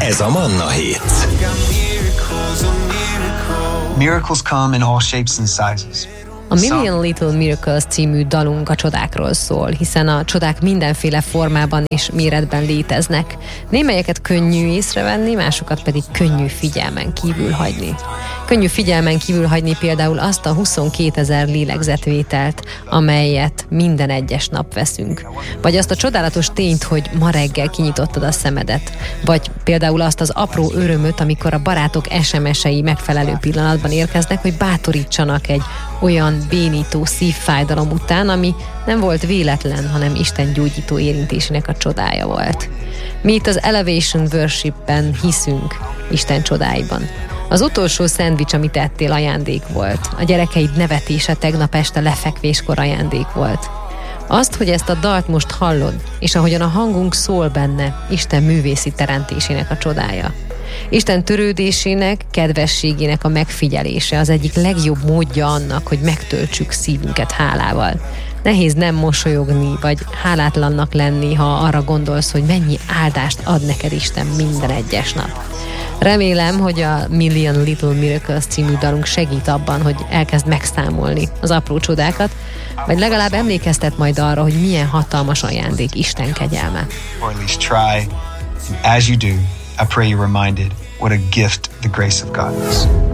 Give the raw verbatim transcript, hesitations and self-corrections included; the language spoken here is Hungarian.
Ez a Manna Hit. Miracles come in all shapes and sizes. A Million Little Miracles című dalunk a csodákról szól, hiszen a csodák mindenféle formában és méretben léteznek. Némelyeket könnyű észrevenni, másokat pedig könnyű figyelmen kívül hagyni. Könnyű figyelmen kívül hagyni például azt a huszonkétezer lélegzetvételt, amelyet minden egyes nap veszünk. Vagy azt a csodálatos tényt, hogy ma reggel kinyitottad a szemedet. Vagy például azt az apró örömöt, amikor a barátok es em es-ei megfelelő pillanatban érkeznek, hogy bátorítsanak egy olyan bénító szívfájdalom után, ami nem volt véletlen, hanem Isten gyógyító érintésének a csodája volt. Mi itt az Elevation Worshipben hiszünk Isten csodáiban. Az utolsó szendvics, amit ettél, ajándék volt. A gyerekeid nevetése tegnap este lefekvéskor ajándék volt. Azt, hogy ezt a dalt most hallod, és ahogyan a hangunk szól benne, Isten művészi teremtésének a csodája. Isten törődésének, kedvességének a megfigyelése az egyik legjobb módja annak, hogy megtöltsük szívünket hálával. Nehéz nem mosolyogni, vagy hálátlannak lenni, ha arra gondolsz, hogy mennyi áldást ad neked Isten minden egyes nap. Remélem, hogy a Million Little Miracles című dalunk segít abban, hogy elkezd megszámolni az apró csodákat, vagy legalább emlékeztet majd arra, hogy milyen hatalmas ajándék Isten kegyelme. Or at least try. And as you do, I pray you're reminded what a gift the grace of God is.